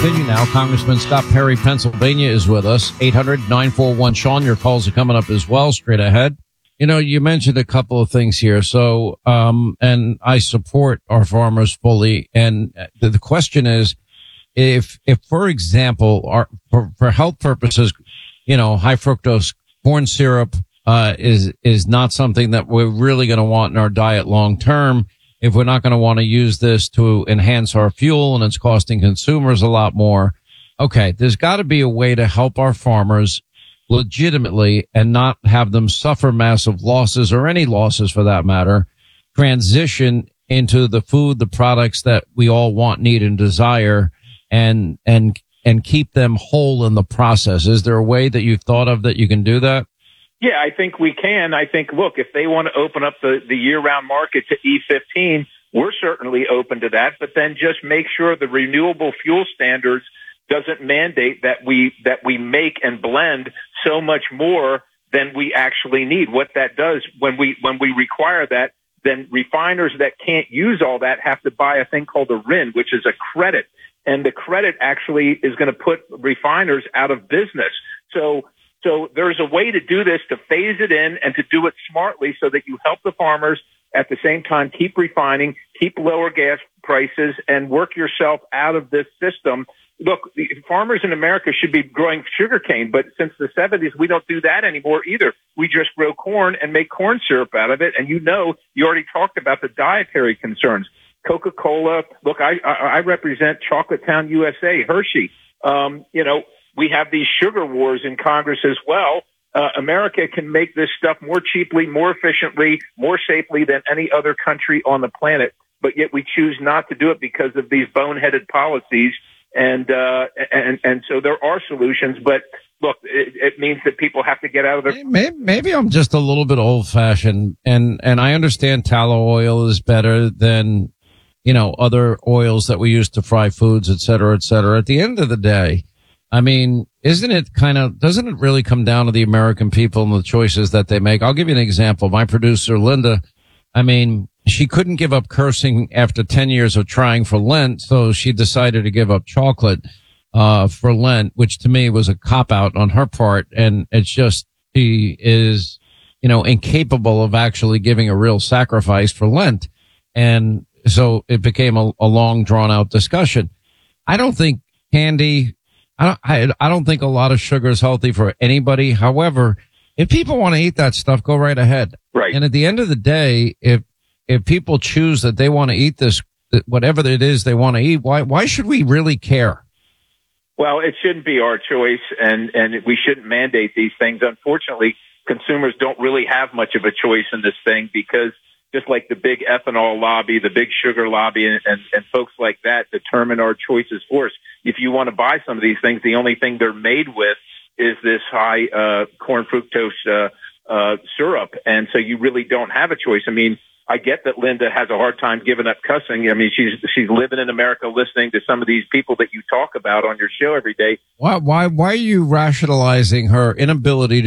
Continue now. Congressman Scott Perry, Pennsylvania, is with us. 800-941-SEAN. Your calls are coming up as well. Straight ahead. You know, you mentioned a couple of things here. So, and I support our farmers fully. And the question is, if for example, for health purposes, you know, high fructose corn syrup, is not something that we're really going to want in our diet long term. If we're not going to want to use this to enhance our fuel and it's costing consumers a lot more. Okay. There's got to be a way to help our farmers legitimately and not have them suffer massive losses or any losses for that matter, transition into the food, the products that we all want, need and desire and keep them whole in the process. Is there a way that you've thought of that you can do that? Yeah, I think we can. I think, look, if they want to open up the year-round market to E15, we're certainly open to that. But then just make sure the renewable fuel standards doesn't mandate that we make and blend so much more than we actually need. What that does when we require that, then refiners that can't use all that have to buy a thing called a RIN, which is a credit. And the credit actually is going to put refiners out of business. So there's a way to do this, to phase it in and to do it smartly so that you help the farmers at the same time keep refining, keep lower gas prices, and work yourself out of this system. Look, the farmers in America should be growing sugarcane, but since the 70s, we don't do that anymore either. We just grow corn and make corn syrup out of it. And you already talked about the dietary concerns. Coca-Cola, look, I represent Chocolate Town, USA, Hershey. We have these sugar wars in Congress as well. America can make this stuff more cheaply, more efficiently, more safely than any other country on the planet, but yet we choose not to do it because of these boneheaded policies. And so there are solutions, but look, it means that people have to get out of their. Maybe I'm just a little bit old fashioned and I understand tallow oil is better than, you know, other oils that we use to fry foods, et cetera, et cetera. At the end of the day, I mean, doesn't it really come down to the American people and the choices that they make? I'll give you an example. My producer, Linda, I mean, she couldn't give up cursing after 10 years of trying for Lent. So she decided to give up chocolate, for Lent, which to me was a cop out on her part. And it's just, she is, you know, incapable of actually giving a real sacrifice for Lent. And so it became a long drawn out discussion. I don't think candy, I don't think a lot of sugar is healthy for anybody. However, if people want to eat that stuff, go right ahead. Right. And at the end of the day, if people choose that they want to eat this, whatever it is they want to eat, why should we really care? Well, it shouldn't be our choice, and we shouldn't mandate these things. Unfortunately, consumers don't really have much of a choice in this thing because just like the big ethanol lobby, the big sugar lobby, and folks like that determine our choices for us. If you want to buy some of these things, the only thing they're made with is this high corn fructose syrup, and so you really don't have a choice. I mean, I get that Linda has a hard time giving up cussing. I mean, she's living in America, listening to some of these people that you talk about on your show every day. Why are you rationalizing her inability to